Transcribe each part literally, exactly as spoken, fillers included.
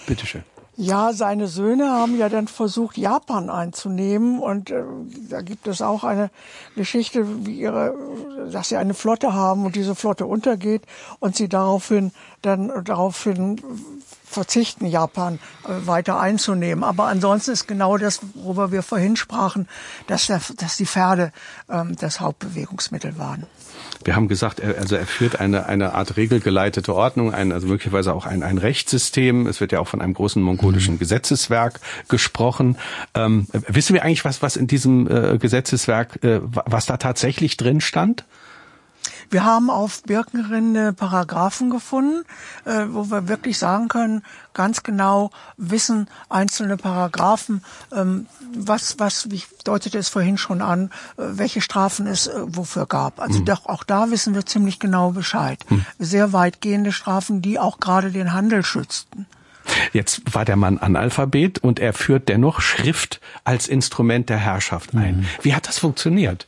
Bitte schön. Ja, seine Söhne haben ja dann versucht, Japan einzunehmen, und äh, da gibt es auch eine Geschichte, wie ihre, dass sie eine Flotte haben und diese Flotte untergeht und sie daraufhin dann daraufhin verzichten, Japan äh, weiter einzunehmen. Aber ansonsten ist genau das, worüber wir vorhin sprachen, dass, der, dass die Pferde ähm, das Hauptbewegungsmittel waren. Wir haben gesagt, er, also er führt eine, eine Art regelgeleitete Ordnung, ein, also möglicherweise auch ein, ein Rechtssystem. Es wird ja auch von einem großen mongolischen Gesetzeswerk gesprochen. Ähm, wissen wir eigentlich, was, was in diesem äh, Gesetzeswerk, äh, was da tatsächlich drin stand? Wir haben auf Birkenrinde Paragraphen gefunden, äh, wo wir wirklich sagen können, ganz genau wissen einzelne Paragraphen, ähm, was, was, wie ich deutete es vorhin schon an, äh, welche Strafen es äh, wofür gab. Also mhm. doch, auch da wissen wir ziemlich genau Bescheid. Mhm. Sehr weitgehende Strafen, die auch gerade den Handel schützten. Jetzt war der Mann Analphabet und er führt dennoch Schrift als Instrument der Herrschaft ein. Mhm. Wie hat das funktioniert?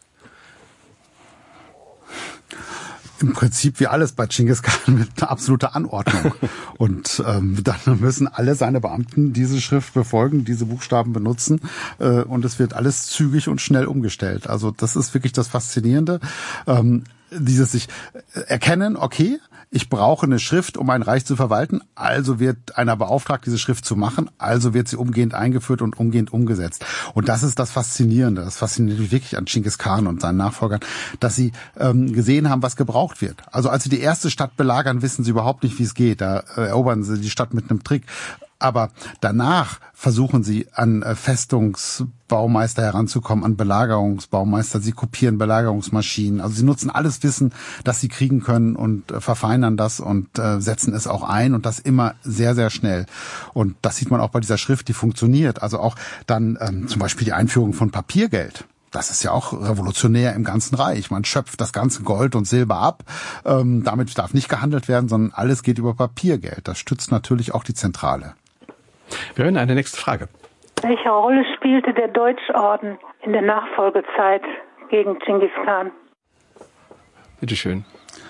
Im Prinzip wie alles bei Genghis Khan mit einer absoluten Anordnung. Und ähm, dann müssen alle seine Beamten diese Schrift befolgen, diese Buchstaben benutzen, äh, und es wird alles zügig und schnell umgestellt. Also das ist wirklich das Faszinierende. Ähm, dieses sich erkennen, okay, ich brauche eine Schrift, um ein Reich zu verwalten, also wird einer beauftragt, diese Schrift zu machen, also wird sie umgehend eingeführt und umgehend umgesetzt. Und das ist das Faszinierende, das fasziniert mich wirklich an Genghis Khan und seinen Nachfolgern, dass sie ähm, gesehen haben, was gebraucht wird. Also als sie die erste Stadt belagern, wissen sie überhaupt nicht, wie es geht, da äh, erobern sie die Stadt mit einem Trick. Aber danach versuchen sie an Festungsbaumeister heranzukommen, an Belagerungsbaumeister. Sie kopieren Belagerungsmaschinen. Also sie nutzen alles Wissen, das sie kriegen können, und verfeinern das und äh, setzen es auch ein, und das immer sehr, sehr schnell. Und das sieht man auch bei dieser Schrift, die funktioniert. Also auch dann ähm, zum Beispiel die Einführung von Papiergeld. Das ist ja auch revolutionär im ganzen Reich. Man schöpft das ganze Gold und Silber ab. Ähm, damit darf nicht gehandelt werden, sondern alles geht über Papiergeld. Das stützt natürlich auch die Zentrale. Wir hören eine nächste Frage. Welche Rolle spielte der Deutschorden in der Nachfolgezeit gegen Genghis Khan? Bitte schön.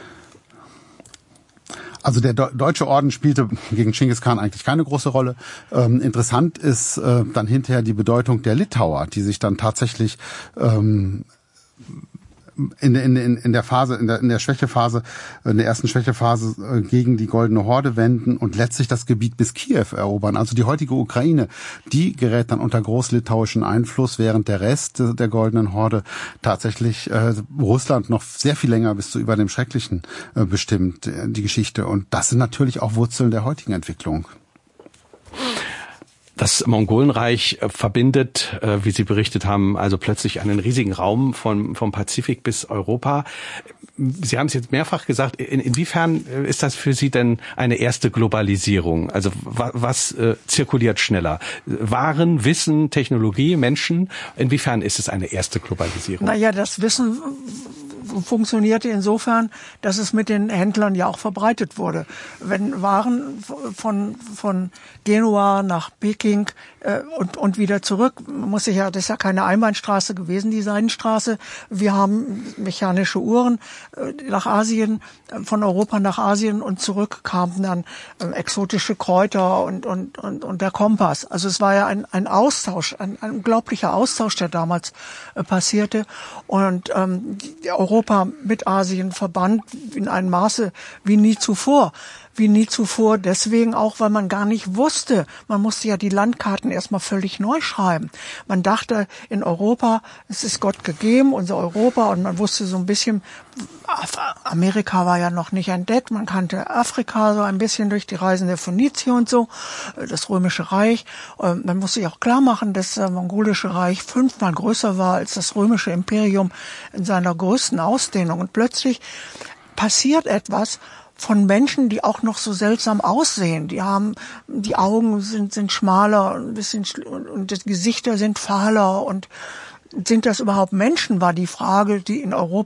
Also der Deutsche Orden spielte gegen Genghis Khan eigentlich keine große Rolle. Ähm, interessant ist äh, dann hinterher die Bedeutung der Litauer, die sich dann tatsächlich ähm, in, in, in der Phase, in der, in der Schwächephase, in der ersten Schwächephase äh, gegen die Goldene Horde wenden und letztlich das Gebiet bis Kiew erobern. Also die heutige Ukraine, die gerät dann unter großlitauischen Einfluss, während der Rest äh, der Goldenen Horde tatsächlich äh, Russland noch sehr viel länger bis zu über dem Schrecklichen äh, bestimmt, äh, die Geschichte. Und das sind natürlich auch Wurzeln der heutigen Entwicklung. Das Mongolenreich verbindet, wie Sie berichtet haben, also plötzlich einen riesigen Raum von, vom Pazifik bis Europa. Sie haben es jetzt mehrfach gesagt. In, inwiefern ist das für Sie denn eine erste Globalisierung? Also was, was äh, zirkuliert schneller? Waren, Wissen, Technologie, Menschen? Inwiefern ist es eine erste Globalisierung? Naja, das Wissen funktionierte insofern, dass es mit den Händlern ja auch verbreitet wurde. Wenn Waren von von Genua nach Peking äh, und und wieder zurück, muss ich ja, das ist ja keine Einbahnstraße gewesen, die Seidenstraße. Wir haben mechanische Uhren äh, nach Asien, äh, von Europa nach Asien, und zurück kamen dann äh, exotische Kräuter und und und und der Kompass. Also es war ja ein ein Austausch, ein, ein unglaublicher Austausch, der damals äh, passierte, und ähm, die Europa mit Asien verband in einem Maße wie nie zuvor. Wie nie zuvor, deswegen auch, weil man gar nicht wusste. Man musste ja die Landkarten erstmal völlig neu schreiben. Man dachte in Europa, es ist Gott gegeben, unser Europa, und man wusste so ein bisschen, Amerika war ja noch nicht entdeckt, man kannte Afrika so ein bisschen durch die Reisen der Phönizier und so, das Römische Reich. Man musste sich auch klar machen, dass das Mongolische Reich fünfmal größer war als das Römische Imperium in seiner größten Ausdehnung. Und plötzlich passiert etwas von Menschen, die auch noch so seltsam aussehen. Die haben, die Augen sind, sind schmaler, ein bisschen, und die Gesichter sind fahler, und sind das überhaupt Menschen, war die Frage, die in Europa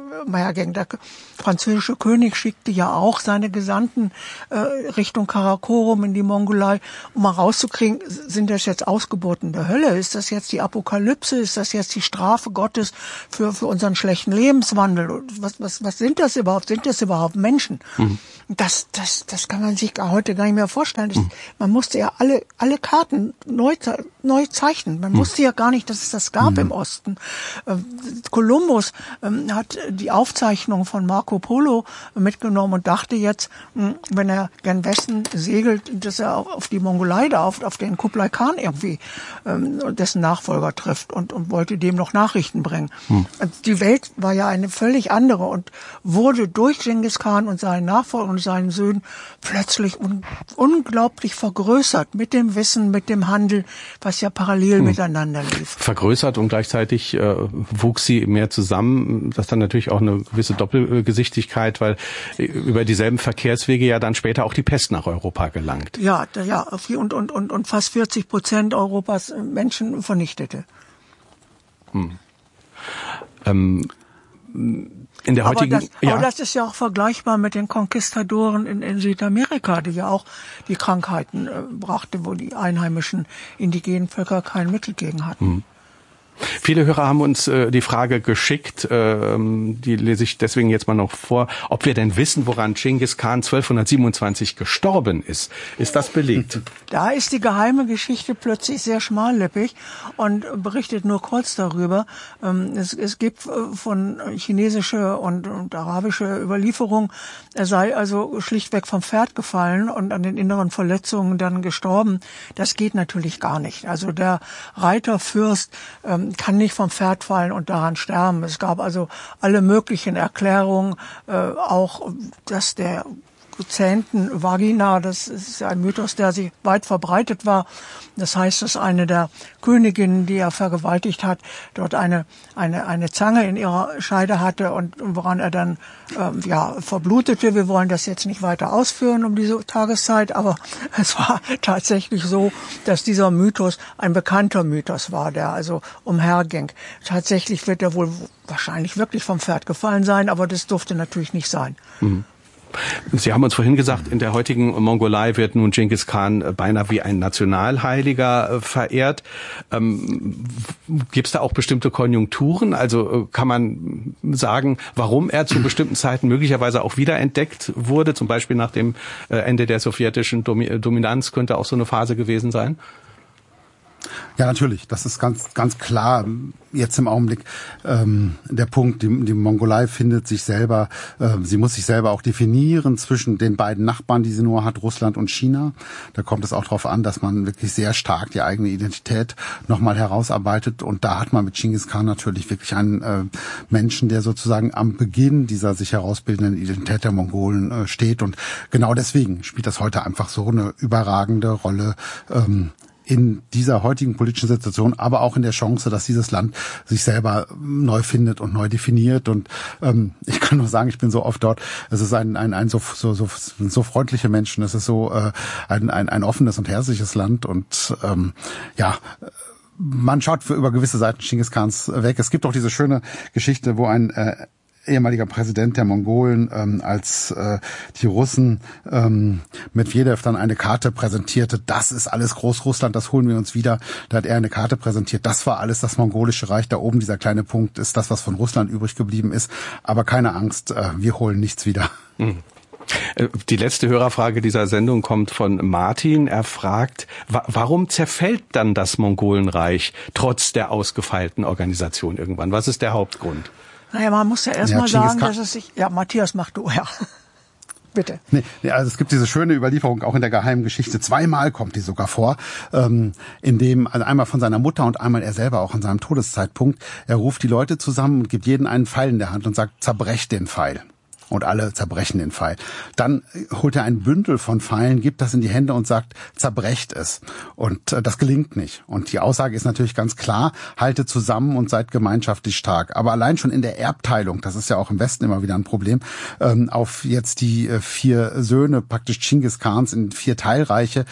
umherging. Der französische König schickte ja auch seine Gesandten äh, Richtung Karakorum in die Mongolei, um mal rauszukriegen, sind das jetzt Ausgeburten der Hölle? Ist das jetzt die Apokalypse? Ist das jetzt die Strafe Gottes für für unseren schlechten Lebenswandel? Was was was sind das überhaupt? Sind das überhaupt Menschen? Mhm. Das das das kann man sich heute gar nicht mehr vorstellen. Das, mhm. Man musste ja alle alle Karten neu neu zeichnen. Man mhm. wusste ja gar nicht, dass es das gab mhm. im Osten. Kolumbus ähm, hat die Aufzeichnung von Marco Polo mitgenommen und dachte jetzt, mh, wenn er gen Westen segelt, dass er auch auf die Mongolei da, auf, auf den Kublai Khan irgendwie ähm, dessen Nachfolger trifft und, und wollte dem noch Nachrichten bringen. Hm. Die Welt war ja eine völlig andere und wurde durch Genghis Khan und seinen Nachfolger und seinen Söhnen plötzlich un, unglaublich vergrößert mit dem Wissen, mit dem Handel, was ja parallel hm. miteinander lief. Vergrößert und gleichzeitig äh, wuchs sie mehr zusammen. Das dann natürlich auch eine gewisse Doppelgesichtigkeit, weil über dieselben Verkehrswege ja dann später auch die Pest nach Europa gelangt. Ja, ja, und und und und fast vierzig Prozent Europas Menschen vernichtete. Hm. Ähm, in der heutigen, aber, das, ja. aber das ist ja auch vergleichbar mit den Konquistadoren in, in Südamerika, die ja auch die Krankheiten äh, brachte, wo die einheimischen indigenen Völker kein Mittel gegen hatten. Hm. Viele Hörer haben uns äh, die Frage geschickt, ähm, die lese ich deswegen jetzt mal noch vor, ob wir denn wissen, woran Genghis Khan zwölfhundertsiebenundzwanzig gestorben ist. Ist das belegt? Da ist die geheime Geschichte plötzlich sehr schmallippig und berichtet nur kurz darüber. Ähm, es, es gibt von chinesische und, und arabische Überlieferung, er sei also schlichtweg vom Pferd gefallen und an den inneren Verletzungen dann gestorben. Das geht natürlich gar nicht. Also der Reiterfürst ähm, kann nicht vom Pferd fallen und daran sterben. Es gab also alle möglichen Erklärungen, äh, auch dass der gezähnten Vagina, das ist ein Mythos, der sich weit verbreitet war. Das heißt, dass eine der Königinnen, die er vergewaltigt hat, dort eine eine eine Zange in ihrer Scheide hatte und woran er dann ähm, ja verblutete. Wir wollen das jetzt nicht weiter ausführen um diese Tageszeit, aber es war tatsächlich so, dass dieser Mythos ein bekannter Mythos war, der also umherging. Tatsächlich wird er wohl wahrscheinlich wirklich vom Pferd gefallen sein, aber das durfte natürlich nicht sein. Mhm. Sie haben uns vorhin gesagt, in der heutigen Mongolei wird nun Genghis Khan beinahe wie ein Nationalheiliger verehrt. Ähm, gibt es da auch bestimmte Konjunkturen? Also kann man sagen, warum er zu bestimmten Zeiten möglicherweise auch wiederentdeckt wurde? Zum Beispiel nach dem Ende der sowjetischen Dominanz könnte auch so eine Phase gewesen sein? Ja, natürlich. Das ist ganz, ganz klar. Jetzt im Augenblick ähm, der Punkt, die, die Mongolei findet sich selber, äh, sie muss sich selber auch definieren zwischen den beiden Nachbarn, die sie nur hat, Russland und China. Da kommt es auch darauf an, dass man wirklich sehr stark die eigene Identität nochmal herausarbeitet. Und da hat man mit Genghis Khan natürlich wirklich einen äh, Menschen, der sozusagen am Beginn dieser sich herausbildenden Identität der Mongolen äh, steht. Und genau deswegen spielt das heute einfach so eine überragende Rolle ähm, in dieser heutigen politischen Situation, aber auch in der Chance, dass dieses Land sich selber neu findet und neu definiert. Und ähm, ich kann nur sagen, ich bin so oft dort. Es ist ein ein ein so so so, so freundliche Menschen. Es ist so äh, ein ein ein offenes und herzliches Land. Und ähm, ja. Man schaut für über gewisse Seiten Genghis Khans weg. Es gibt auch diese schöne Geschichte, wo ein äh, ehemaliger Präsident der Mongolen, ähm, als äh, die Russen ähm, Medvedev dann eine Karte präsentierte, das ist alles Großrussland, das holen wir uns wieder. Da hat er eine Karte präsentiert, das war alles das mongolische Reich. Da oben dieser kleine Punkt ist das, was von Russland übrig geblieben ist. Aber keine Angst, äh, wir holen nichts wieder. Mhm. Die letzte Hörerfrage dieser Sendung kommt von Martin. Er fragt, warum zerfällt dann das Mongolenreich trotz der ausgefeilten Organisation irgendwann? Was ist der Hauptgrund? Naja, man muss ja erstmal ja, sagen, dass es sich... Ja, Matthias, mach du, ja. Bitte. Nee, nee, also es gibt diese schöne Überlieferung, auch in der geheimen Geschichte. Zweimal kommt die sogar vor, ähm, in dem, also einmal von seiner Mutter und einmal er selber auch an seinem Todeszeitpunkt. Er ruft die Leute zusammen und gibt jedem einen Pfeil in der Hand und sagt, zerbrecht den Pfeil. Und alle zerbrechen den Pfeil. Dann holt er ein Bündel von Pfeilen, gibt das in die Hände und sagt, zerbrecht es. Und äh, das gelingt nicht. Und die Aussage ist natürlich ganz klar, haltet zusammen und seid gemeinschaftlich stark. Aber allein schon in der Erbteilung, das ist ja auch im Westen immer wieder ein Problem, ähm, auf jetzt die äh, vier Söhne praktisch Genghis Khans in vier Teilreiche,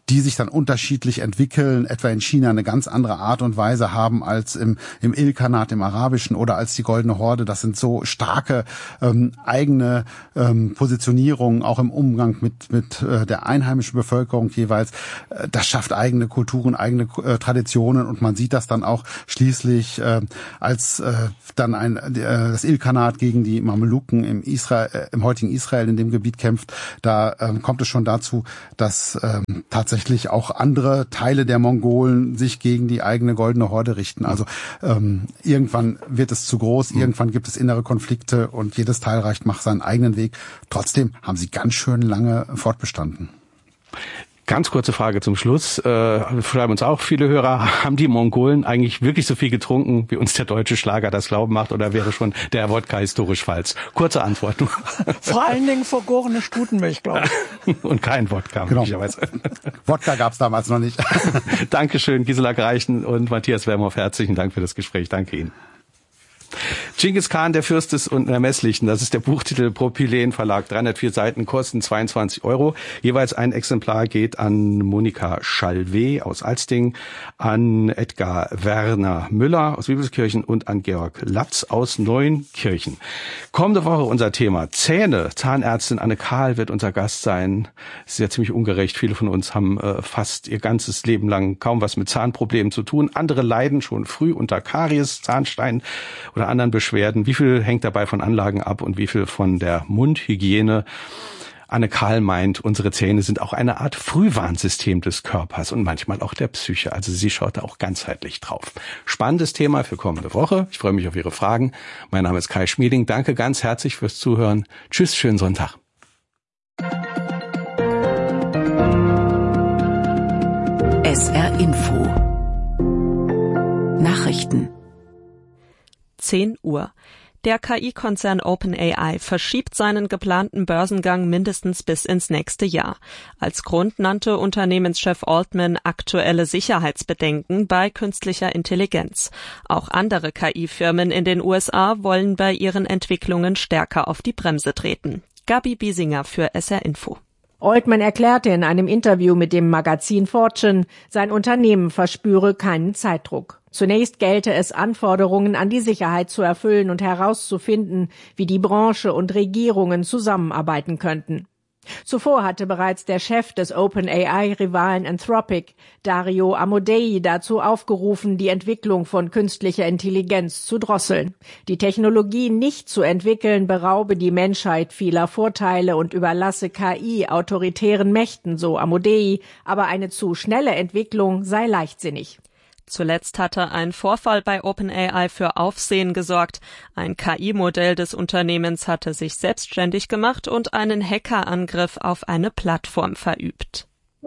die sich dann unterschiedlich entwickeln, etwa in China eine ganz andere Art und Weise haben als im, im Ilkhanat, im Arabischen oder als die Goldene Horde. Das sind so starke ähm, eigene ähm, Positionierungen, auch im Umgang mit, mit äh, der einheimischen Bevölkerung jeweils. Äh, das schafft eigene Kulturen, eigene äh, Traditionen und man sieht das dann auch schließlich, äh, als äh, dann ein, äh, das Ilkhanat gegen die Mameluken im, Israel, äh, im heutigen Israel in dem Gebiet kämpft. Da äh, kommt es schon dazu, dass äh, tatsächlich auch andere Teile der Mongolen sich gegen die eigene Goldene Horde richten. Also ähm, irgendwann wird es zu groß, irgendwann gibt es innere Konflikte und jedes Teilreich macht seinen eigenen Weg. Trotzdem haben sie ganz schön lange fortbestanden. Ganz kurze Frage zum Schluss. Äh, schreiben uns auch viele Hörer, haben die Mongolen eigentlich wirklich so viel getrunken, wie uns der deutsche Schlager das glauben macht, oder wäre schon der Wodka historisch falsch? Kurze Antwort. Vor allen Dingen vergorene Stutenmilch, glaube ich. Und kein Wodka, genau. möglicherweise. Wodka gab es damals noch nicht. Dankeschön, Gisela Greichen und Matthias Wermhoff. Herzlichen Dank für das Gespräch. Danke Ihnen. Genghis Khan, der Fürst des Unermesslichen, das ist der Buchtitel, Propyläen Verlag, dreihundertvier Seiten, kosten zweiundzwanzig Euro. Jeweils ein Exemplar geht an Monika Schalvé aus Alsting, an Edgar Werner Müller aus Wiebelskirchen und an Georg Latz aus Neunkirchen. Kommende Woche unser Thema Zähne. Zahnärztin Anne Kahl wird unser Gast sein. Das ist ja ziemlich ungerecht. Viele von uns haben äh, fast ihr ganzes Leben lang kaum was mit Zahnproblemen zu tun. Andere leiden schon früh unter Karies, Zahnstein oder anderen Beschwerden. Wie viel hängt dabei von Anlagen ab und wie viel von der Mundhygiene? Anne Kahl meint, unsere Zähne sind auch eine Art Frühwarnsystem des Körpers und manchmal auch der Psyche. Also sie schaut da auch ganzheitlich drauf. Spannendes Thema für kommende Woche. Ich freue mich auf Ihre Fragen. Mein Name ist Kai Schmieding. Danke ganz herzlich fürs Zuhören. Tschüss, schönen Sonntag. S R Info Nachrichten zehn Uhr. Der K I-Konzern OpenAI verschiebt seinen geplanten Börsengang mindestens bis ins nächste Jahr. Als Grund nannte Unternehmenschef Altman aktuelle Sicherheitsbedenken bei künstlicher Intelligenz. Auch andere K I-Firmen in den U S A wollen bei ihren Entwicklungen stärker auf die Bremse treten. Gabi Biesinger für S R Info. Altman erklärte in einem Interview mit dem Magazin Fortune, sein Unternehmen verspüre keinen Zeitdruck. Zunächst gelte es, Anforderungen an die Sicherheit zu erfüllen und herauszufinden, wie die Branche und Regierungen zusammenarbeiten könnten. Zuvor hatte bereits der Chef des OpenAI-Rivalen Anthropic, Dario Amodei, dazu aufgerufen, die Entwicklung von künstlicher Intelligenz zu drosseln. Die Technologie nicht zu entwickeln, beraube die Menschheit vieler Vorteile und überlasse K I autoritären Mächten, so Amodei, aber eine zu schnelle Entwicklung sei leichtsinnig. Zuletzt hatte ein Vorfall bei OpenAI für Aufsehen gesorgt. Ein K I-Modell des Unternehmens hatte sich selbstständig gemacht und einen Hackerangriff auf eine Plattform verübt.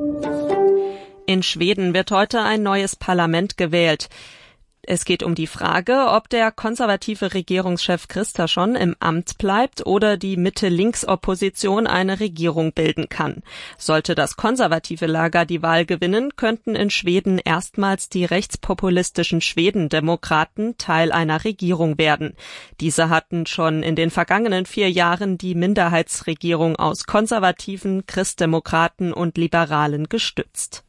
In Schweden wird heute ein neues Parlament gewählt. Es geht um die Frage, ob der konservative Regierungschef Kristersson im Amt bleibt oder die Mitte-Links-Opposition eine Regierung bilden kann. Sollte das konservative Lager die Wahl gewinnen, könnten in Schweden erstmals die rechtspopulistischen Schwedendemokraten Teil einer Regierung werden. Diese hatten schon in den vergangenen vier Jahren die Minderheitsregierung aus Konservativen, Christdemokraten und Liberalen gestützt.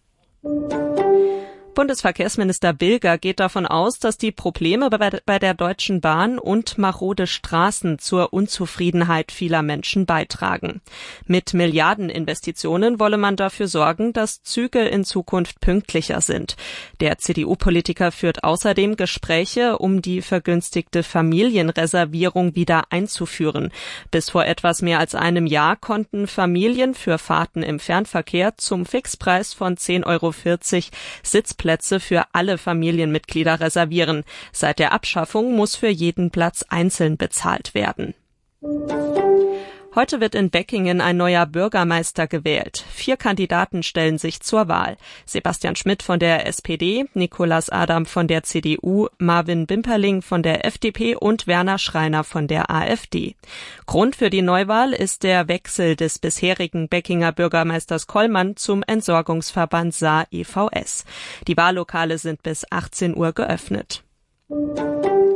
Bundesverkehrsminister Bilger geht davon aus, dass die Probleme bei der Deutschen Bahn und marode Straßen zur Unzufriedenheit vieler Menschen beitragen. Mit Milliardeninvestitionen wolle man dafür sorgen, dass Züge in Zukunft pünktlicher sind. Der C D U-Politiker führt außerdem Gespräche, um die vergünstigte Familienreservierung wieder einzuführen. Bis vor etwas mehr als einem Jahr konnten Familien für Fahrten im Fernverkehr zum Fixpreis von zehn Euro vierzig Sitzplätze Plätze für alle Familienmitglieder reservieren. Seit der Abschaffung muss für jeden Platz einzeln bezahlt werden. Heute wird in Beckingen ein neuer Bürgermeister gewählt. Vier Kandidaten stellen sich zur Wahl. Sebastian Schmidt von der S P D, Nicolas Adam von der C D U, Marvin Bimperling von der F D P und Werner Schreiner von der A f D. Grund für die Neuwahl ist der Wechsel des bisherigen Beckinger Bürgermeisters Kollmann zum Entsorgungsverband Saar e V S. Die Wahllokale sind bis achtzehn Uhr geöffnet.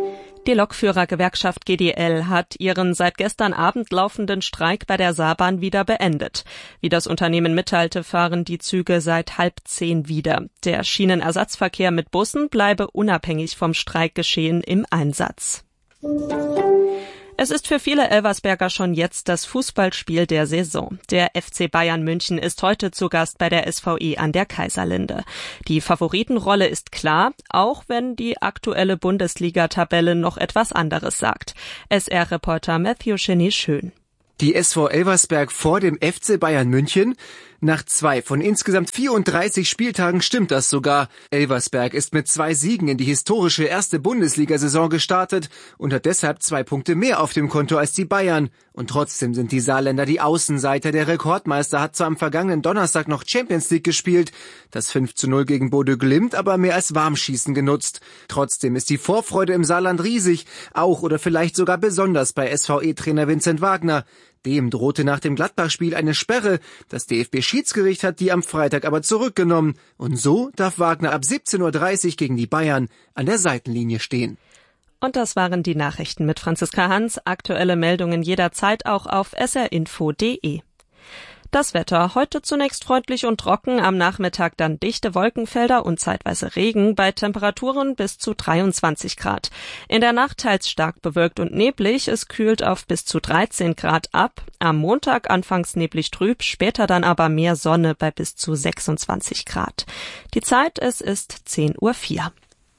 Die Lokführergewerkschaft G D L hat ihren seit gestern Abend laufenden Streik bei der Saarbahn wieder beendet. Wie das Unternehmen mitteilte, fahren die Züge seit halb zehn wieder. Der Schienenersatzverkehr mit Bussen bleibe unabhängig vom Streikgeschehen im Einsatz. Es ist für viele Elversberger schon jetzt das Fußballspiel der Saison. Der F C Bayern München ist heute zu Gast bei der S V E an der Kaiserlinde. Die Favoritenrolle ist klar, auch wenn die aktuelle Bundesliga-Tabelle noch etwas anderes sagt. S R-Reporter Matthew Cheney-Schön. Die S V Elversberg vor dem F C Bayern München? Nach zwei von insgesamt vierunddreißig Spieltagen stimmt das sogar. Elversberg ist mit zwei Siegen in die historische erste Bundesliga-Saison gestartet und hat deshalb zwei Punkte mehr auf dem Konto als die Bayern. Und trotzdem sind die Saarländer die Außenseiter. Der Rekordmeister hat zwar am vergangenen Donnerstag noch Champions League gespielt, das fünf zu null gegen Bodø Glimt aber mehr als Warmschießen genutzt. Trotzdem ist die Vorfreude im Saarland riesig, auch oder vielleicht sogar besonders bei S V E-Trainer Vincent Wagner. Dem drohte nach dem Gladbach-Spiel eine Sperre. Das D F B-Schiedsgericht hat die am Freitag aber zurückgenommen. Und so darf Wagner ab siebzehn Uhr dreißig gegen die Bayern an der Seitenlinie stehen. Und das waren die Nachrichten mit Franziska Hans. Aktuelle Meldungen jederzeit auch auf s r info punkt d e. Das Wetter heute zunächst freundlich und trocken, am Nachmittag dann dichte Wolkenfelder und zeitweise Regen bei Temperaturen bis zu dreiundzwanzig Grad. In der Nacht teils stark bewölkt und neblig, es kühlt auf bis zu dreizehn Grad ab. Am Montag anfangs neblig trüb, später dann aber mehr Sonne bei bis zu sechsundzwanzig Grad. Die Zeit, es ist zehn Uhr vier.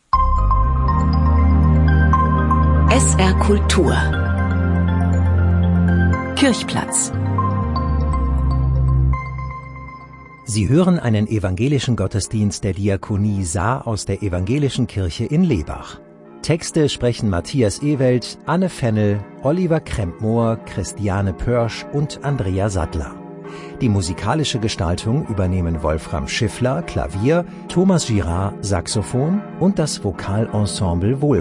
S R Kultur Kirchplatz. Sie hören einen evangelischen Gottesdienst der Diakonie Saar aus der Evangelischen Kirche in Lebach. Texte sprechen Matthias Ewelt, Anne Fennel, Oliver Krempmoor, Christiane Pörsch und Andrea Sattler. Die musikalische Gestaltung übernehmen Wolfram Schiffler, Klavier, Thomas Girard, Saxophon und das Vokalensemble Wohl